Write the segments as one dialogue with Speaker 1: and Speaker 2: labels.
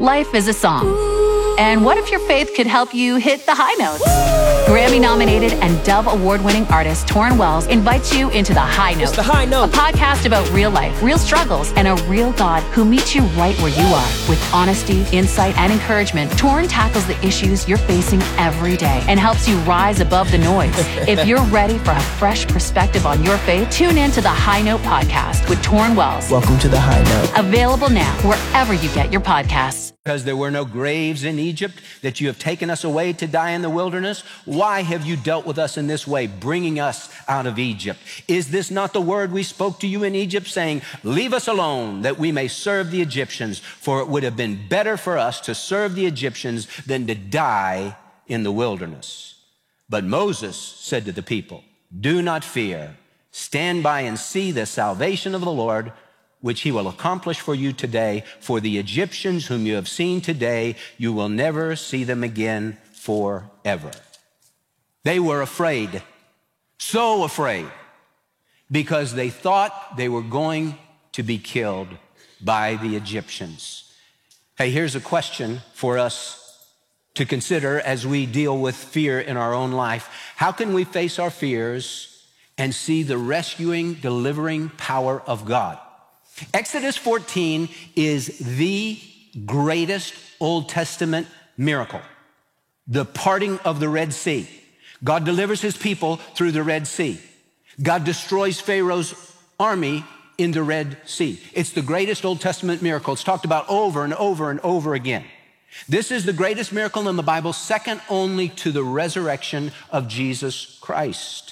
Speaker 1: Life is a song. And what if your faith could help you hit the high notes? Grammy-nominated and Dove Award-winning artist Tauren Wells invites you into The High Note.
Speaker 2: It's The High Note.
Speaker 1: A podcast about real life, real struggles, and a real God who meets you right where you are. With honesty, insight, and encouragement, Tauren tackles the issues you're facing every day and helps you rise above the noise. If you're ready for a fresh perspective on your faith, tune in to The High Note podcast with Tauren Wells.
Speaker 2: Welcome to The High Note.
Speaker 1: Available now wherever you get your podcasts.
Speaker 3: Because there were no graves in Egypt, that you have taken us away to die in the wilderness? Why have you dealt with us in this way, bringing us out of Egypt? Is this not the word we spoke to you in Egypt, saying, leave us alone, that we may serve the Egyptians? For it would have been better for us to serve the Egyptians than to die in the wilderness. But Moses said to the people, do not fear. Stand by and see the salvation of the Lord, which he will accomplish for you today. For the Egyptians whom you have seen today, you will never see them again forever. They were afraid, so afraid, because they thought they were going to be killed by the Egyptians. Hey, here's a question for us to consider as we deal with fear in our own life. How can we face our fears and see the rescuing, delivering power of God? Exodus 14 is the greatest Old Testament miracle, the parting of the Red Sea. God delivers his people through the Red Sea. God destroys Pharaoh's army in the Red Sea. It's the greatest Old Testament miracle. It's talked about over and over and over again. This is the greatest miracle in the Bible, second only to the resurrection of Jesus Christ.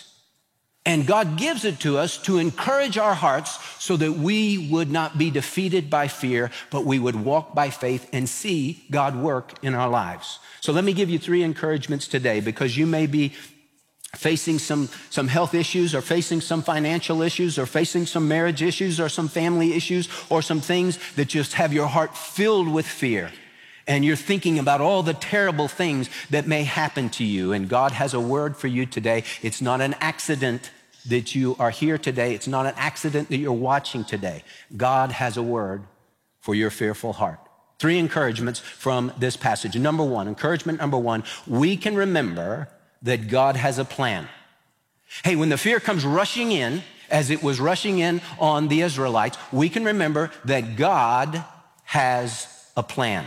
Speaker 3: And God gives it to us to encourage our hearts so that we would not be defeated by fear, but we would walk by faith and see God work in our lives. So let me give you 3 encouragements today, because you may be facing some health issues, or facing some financial issues, or facing some marriage issues, or some family issues, or some things that just have your heart filled with fear. And you're thinking about all the terrible things that may happen to you. And God has a word for you today. It's not an accident that you are here today. It's not an accident that you're watching today. God has a word for your fearful heart. 3 encouragements from this passage. Encouragement number one, we can remember that God has a plan. Hey, when the fear comes rushing in, as it was rushing in on the Israelites, we can remember that God has a plan.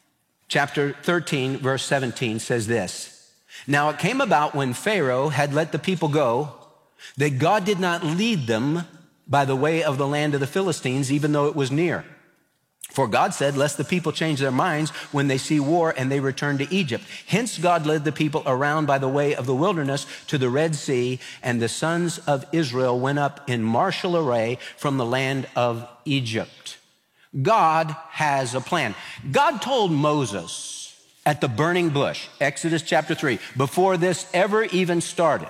Speaker 3: Chapter 13, verse 17 says this: now it came about when Pharaoh had let the people go, that God did not lead them by the way of the land of the Philistines, even though it was near. For God said, lest the people change their minds when they see war and they return to Egypt. Hence God led the people around by the way of the wilderness to the Red Sea, and the sons of Israel went up in martial array from the land of Egypt. God has a plan. God told Moses at the burning bush, Exodus chapter 3, before this ever even started,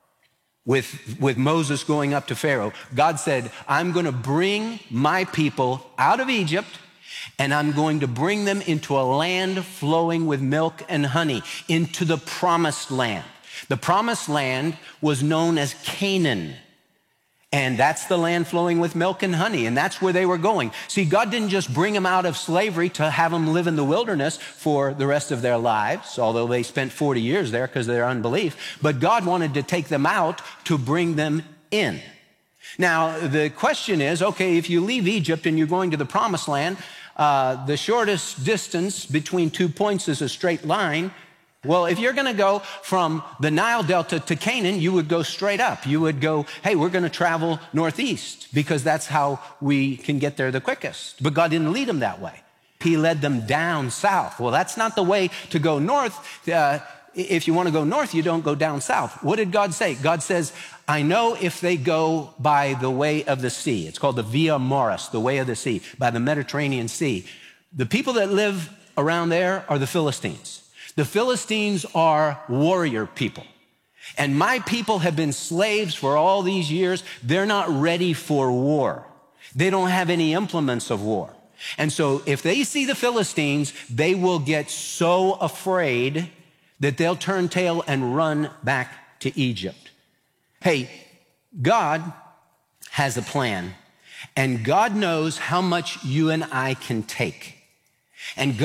Speaker 3: with Moses going up to Pharaoh, God said, I'm going to bring my people out of Egypt, and I'm going to bring them into a land flowing with milk and honey, into the promised land. The promised land was known as Canaan. And that's the land flowing with milk and honey, and that's where they were going. See, God didn't just bring them out of slavery to have them live in the wilderness for the rest of their lives, although they spent 40 years there because of their unbelief. But God wanted to take them out to bring them in. Now, the question is, okay, if you leave Egypt and you're going to the promised land, the shortest distance between 2 points is a straight line. Well, if you're going to go from the Nile Delta to Canaan, you would go straight up. You would go, hey, we're going to travel northeast because that's how we can get there the quickest. But God didn't lead them that way. He led them down south. Well, that's not the way to go north. If you want to go north, you don't go down south. What did God say? God says, I know if they go by the way of the sea. It's called the Via Maris, the way of the sea, by the Mediterranean Sea. The people that live around there are the Philistines. The Philistines are warrior people. And my people have been slaves for all these years. They're not ready for war. They don't have any implements of war. And so if they see the Philistines, they will get so afraid that they'll turn tail and run back to Egypt. Hey, God has a plan, and God knows how much you and I can take. And